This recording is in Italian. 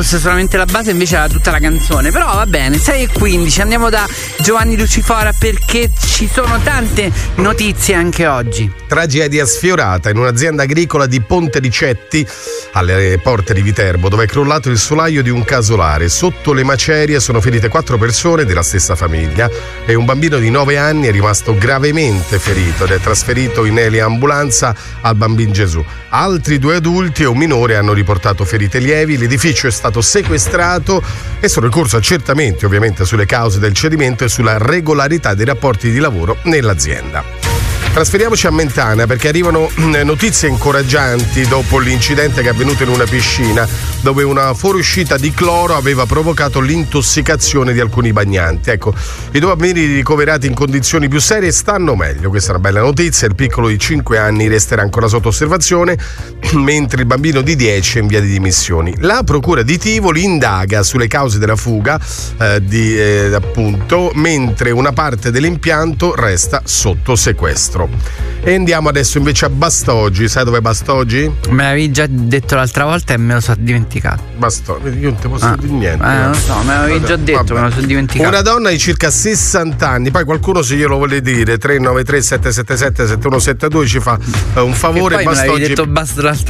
solamente la base, invece era tutta la canzone. Però va bene, 6:15, andiamo da Giovanni Lucifora perché ci sono tante notizie anche oggi. Tragedia sfiorata in un'azienda agricola di Pontericetti, alle porte di Viterbo, dove è crollato il solaio di un casolare. Sotto le macerie sono ferite 4 persone della stessa famiglia e un bambino di 9 anni è rimasto gravemente ferito ed è trasferito in eliambulanza al Bambin Gesù. Altri 2 adulti e un minore hanno riportato ferite lievi. L'edificio è stato sequestrato e sono in corso accertamenti ovviamente sulle cause del cedimento e sulla regolarità dei rapporti di lavoro nell'azienda. Trasferiamoci a Mentana perché arrivano notizie incoraggianti dopo l'incidente che è avvenuto in una piscina dove una fuoriuscita di cloro aveva provocato l'intossicazione di alcuni bagnanti. Ecco, i 2 bambini ricoverati in condizioni più serie stanno meglio, questa è una bella notizia. Il piccolo di 5 anni resterà ancora sotto osservazione mentre il bambino di 10 è in via di dimissioni. La procura di Tivoli indaga sulle cause della fuga appunto, mentre una parte dell'impianto resta sotto sequestro. E andiamo adesso invece a Bastoggi. Sai dov'è Bastoggi? Me l'avevi già detto l'altra volta e me lo sono dimenticato. Bastoggi, io non ti posso dire niente. Non lo so, me l'avevi già detto, me lo sono dimenticato. Una donna di circa 60 anni, poi qualcuno se glielo vuole dire, 393 777 7172 ci fa un favore. E poi Bastoggi. me l'avevi detto l'altra